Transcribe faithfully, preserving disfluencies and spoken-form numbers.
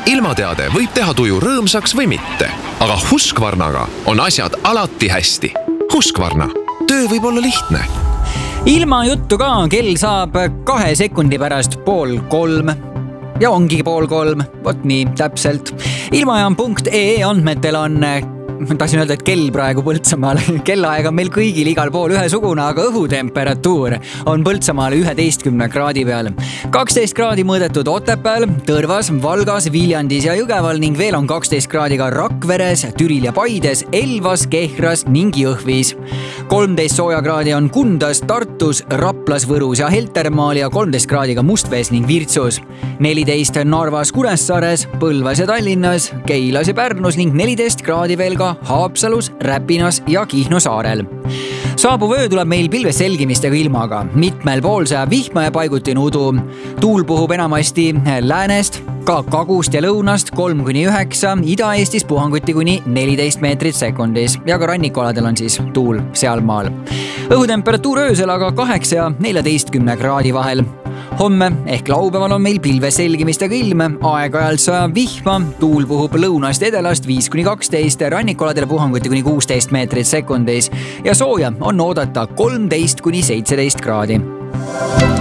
ilmateade võib teha tuju rõõmsaks või mitte, aga Husqvarnaga on asjad alati hästi. Husqvarna. Töö võib olla lihtne. Ilma juttu ka, kell saab kahe sekundi pärast pool kolm. Ja ongi pool kolm. Vot nii, täpselt. Ilmajaam punkt ee andmetel on... tahtsin öelda, et kell praegu Põltsamaal. Kellaaeg on meil kõigil igal pool ühesugune, aga õhutemperatuur on Põltsamaal üheteistkümne kraadi peal. kaksteist kraadi mõõdetud Otepääl, Tõrvas, Valgas, Viljandis ja Jõgeval ning veel on kaksteist kraadi ka Rakveres, Türil ja Paides, Elvas, Kehras ning Jõhvis. kolmteist sooja kraadi on Kundas, Tartus, Raplas, Võrus ja Heltermaal ja kolmteist kraadi ka Mustvees ning Virtsus. neliteist Narvas, Kuressaares, Põlvas ja Tallinnas, Keilas ja Pärnus ning neliteist kraadi veel ka Haapsalus, Räpinas ja Kihnu saarel. Saabuv öö tuleb meil pilves selgimistega ilmaga. Mitmel pool saab vihma ja paiguti nudu. Tuul puhub enamasti läänest, ka kagust ja lõunast kolm kuni üheksa, Ida-Eestis puhanguti kuni neliteist meetrit sekundis ja ka rannikualadel on siis tuul sealmaal. Õhutemperatuur öösel aga kaheksa ja neljateistkümne kraadi vahel. Homme ehk laupäeval on meil pilve selgimistega ilm, aeg-ajalt sajab vihma, tuul puhub lõunast edelast viis kuni kaksteist, rannikualadel puhanguti kuni kuusteist meetrit sekundis ja sooja on oodata kolmteist kuni seitseteist kraadi.